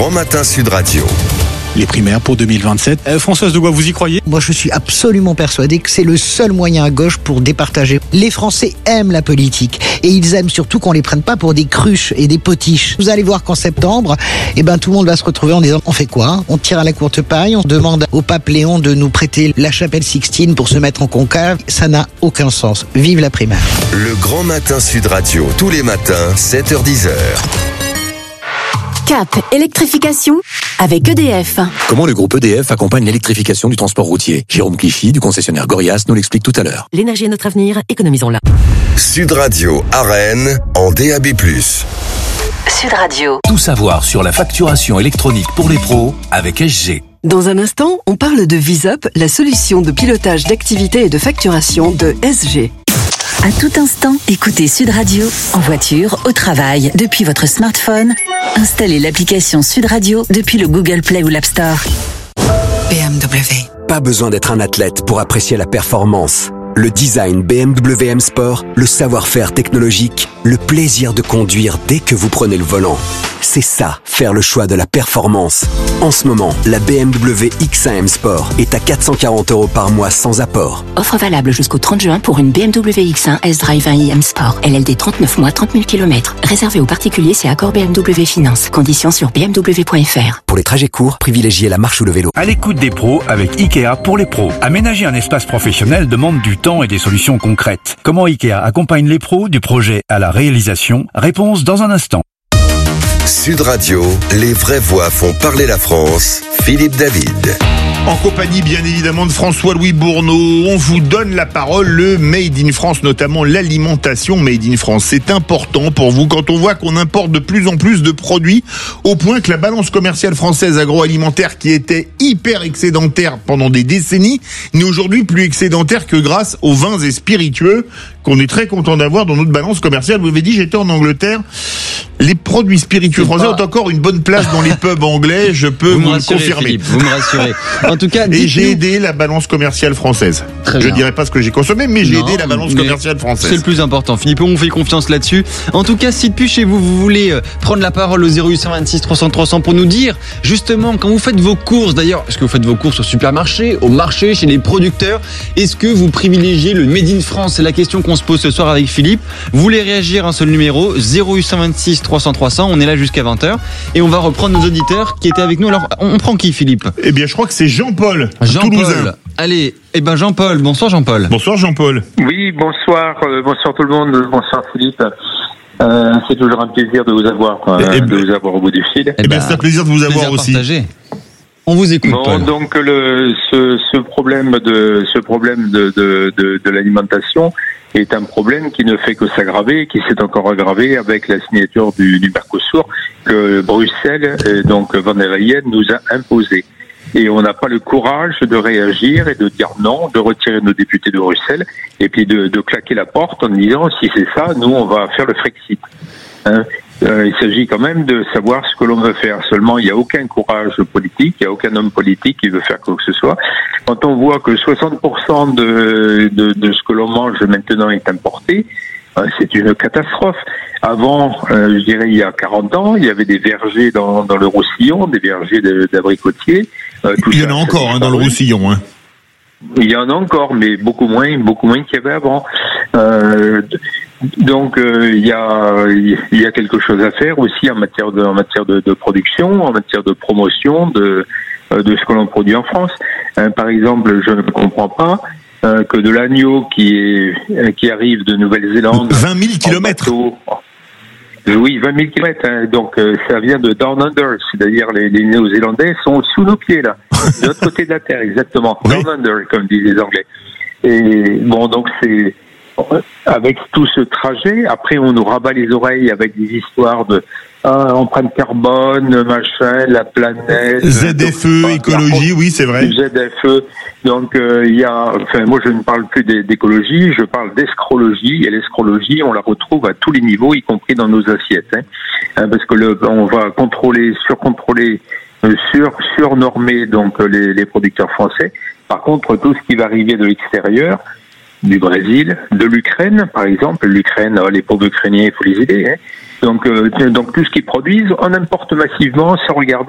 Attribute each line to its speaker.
Speaker 1: Grand Matin Sud Radio.
Speaker 2: Les primaires pour 2027. Françoise de Gois, vous y croyez ?
Speaker 3: Moi, je suis absolument persuadé que c'est le seul moyen à gauche pour départager. Les Français aiment la politique et ils aiment surtout qu'on les prenne pas pour des cruches et des potiches. Vous allez voir qu'en septembre, tout le monde va se retrouver en disant on fait quoi ? On tire à la courte paille, on demande au pape Léon de nous prêter la chapelle Sixtine pour se mettre en conclave. Ça n'a aucun sens. Vive la primaire.
Speaker 1: Le Grand Matin Sud Radio, tous les matins, 7h-10h.
Speaker 4: Cap électrification avec EDF.
Speaker 5: Comment le groupe EDF accompagne l'électrification du transport routier ? Jérôme Clichy, du concessionnaire Gorias, nous l'explique tout à l'heure.
Speaker 4: L'énergie est notre avenir, économisons-la.
Speaker 1: Sud Radio à Rennes en DAB+.
Speaker 4: Sud Radio.
Speaker 5: Tout savoir sur la facturation électronique pour les pros avec SG.
Speaker 6: Dans un instant, on parle de VisUp, la solution de pilotage d'activité et de facturation de SG.
Speaker 4: À tout instant, écoutez Sud Radio, en voiture, au travail, depuis votre smartphone. Installez l'application Sud Radio depuis le Google Play ou l'App Store.
Speaker 6: BMW.
Speaker 7: Pas besoin d'être un athlète pour apprécier la performance. Le design BMW M Sport, le savoir-faire technologique, le plaisir de conduire dès que vous prenez le volant. C'est ça, faire le choix de la performance. En ce moment, la BMW X1 M Sport est à 440 € par mois sans apport.
Speaker 4: Offre valable jusqu'au 30 juin pour une BMW X1 S-Drive 1i M Sport. LLD 39 mois, 30 000 km. Réservé aux particuliers, c'est accord BMW Finance. Conditions sur bmw.fr.
Speaker 7: Pour les trajets courts, privilégiez la marche ou le vélo.
Speaker 8: À l'écoute des pros avec Ikea pour les pros. Aménager un espace professionnel demande du temps et des solutions concrètes. Comment Ikea accompagne les pros du projet à la réalisation ? Réponse dans un instant.
Speaker 1: Sud Radio, les vraies voix font parler la France. Philippe David.
Speaker 9: En compagnie bien évidemment de François-Louis Bourneau, on vous donne la parole, le Made in France, notamment l'alimentation Made in France. C'est important pour vous quand on voit qu'on importe de plus en plus de produits au point que la balance commerciale française agroalimentaire qui était hyper excédentaire pendant des décennies n'est aujourd'hui plus excédentaire que grâce aux vins et spiritueux qu'on est très content d'avoir dans notre balance commerciale. Vous m'avez dit, j'étais en Angleterre. Les produits spiritueux français ont encore une bonne place dans les pubs anglais, je peux vous le confirmer.
Speaker 10: Philippe, vous me rassurez. En tout cas,
Speaker 9: et j'ai aidé la balance commerciale française. Je dirais pas ce que j'ai consommé, mais j'ai aidé la balance commerciale française.
Speaker 10: C'est le plus important, Philippe, on vous fait confiance là-dessus. En tout cas, si depuis chez vous, vous voulez prendre la parole au 0826 300 300 pour nous dire, justement, quand vous faites vos courses, d'ailleurs, est-ce que vous faites vos courses au supermarché, au marché, chez les producteurs ? Est-ce que vous privilégiez le Made in France ? C'est la question qu'on se pose ce soir avec Philippe. Vous voulez réagir, un seul numéro, 0826 300 300, on est là jusqu'à 20h et on va reprendre nos auditeurs qui étaient avec nous. Alors, on prend qui, Philippe ?
Speaker 9: Eh bien, je crois que c'est Jean-Paul, Toulousain.
Speaker 10: Allez, Jean-Paul. Bonsoir, Jean-Paul.
Speaker 9: Bonsoir, Jean-Paul.
Speaker 11: Oui, bonsoir. Bonsoir tout le monde. Bonsoir, Philippe. C'est toujours un plaisir de vous avoir, de vous avoir au bout du fil.
Speaker 9: C'est un plaisir de vous avoir aussi.
Speaker 10: Partagé. On vous écoute.
Speaker 11: Bon,
Speaker 10: Paul.
Speaker 11: donc ce problème de l'alimentation est un problème qui ne fait que s'aggraver, qui s'est encore aggravé avec la signature du Mercosur que Bruxelles, donc Van der Leyen, nous a imposé. Et on n'a pas le courage de réagir et de dire non, de retirer nos députés de Bruxelles et puis de claquer la porte en disant si c'est ça, nous on va faire le Frexit. Il s'agit quand même de savoir ce que l'on veut faire. Seulement, il n'y a aucun courage politique, il n'y a aucun homme politique qui veut faire quoi que ce soit. Quand on voit que 60% de ce que l'on mange maintenant est importé, c'est une catastrophe. Avant, je dirais il y a 40 ans, il y avait des vergers dans le Roussillon, des vergers d'abricotiers.
Speaker 9: Il y en a encore dans le Roussillon.
Speaker 11: Il y en a encore, mais beaucoup moins qu'il y avait avant. Donc il y a quelque chose à faire aussi en matière de production, en matière de promotion de ce que l'on produit en France. Par exemple, je ne comprends pas que de l'agneau qui arrive de Nouvelle-Zélande
Speaker 9: 20 000 kilomètres.
Speaker 11: Oui, 20 000 kilomètres. Donc ça vient de Down Under, c'est-à-dire les Néo-Zélandais sont sous nos pieds là, de l'autre côté de la terre, exactement. Oui. Down Under, comme disent les Anglais. Et bon, donc c'est avec tout ce trajet, après on nous rabat les oreilles avec des histoires de empreinte carbone, machin, la planète,
Speaker 9: ZFE, écologie, oui c'est vrai.
Speaker 11: ZFE, donc moi je ne parle plus d'écologie, je parle d'escrologie, et l'escrologie on la retrouve à tous les niveaux, y compris dans nos assiettes, parce que on va surcontrôler, surnormer donc les producteurs français. Par contre, tout ce qui va arriver de l'extérieur, du Brésil, de l'Ukraine, par exemple. L'Ukraine, les pauvres Ukrainiens, il faut les aider. Donc tout ce qu'ils produisent, on importe massivement sans regarder